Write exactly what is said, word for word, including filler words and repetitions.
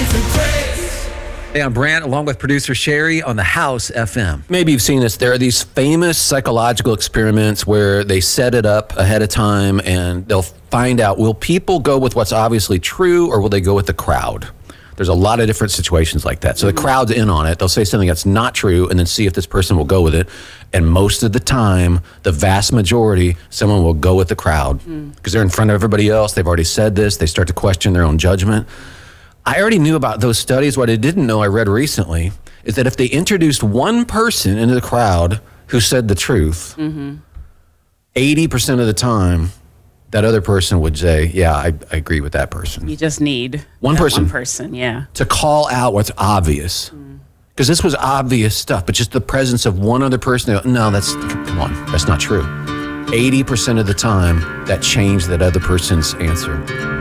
Amazing Grace. Hey, I'm Brant, along with producer Sherry on the House F M. Maybe you've seen this. There are these famous psychological experiments where they set it up ahead of time and they'll find out, will people go with what's obviously true or will they go with the crowd? There's a lot of different situations like that. So the crowd's in on it. They'll say something that's not true and then see if this person will go with it. And most of the time, the vast majority, someone will go with the crowd because they're in front of everybody else. They've already said this. They start to question their own judgment. I already knew about those studies. What I didn't know, I read recently, is that if they introduced one person into the crowd who said the truth, mm-hmm. eighty percent of the time, that other person would say, yeah, I, I agree with that person. You just need one person, one person, yeah, to call out what's obvious. Because mm. this was obvious stuff, but just the presence of one other person, no, that's, come on, that's not true. eighty percent of the time, that changed that other person's answer.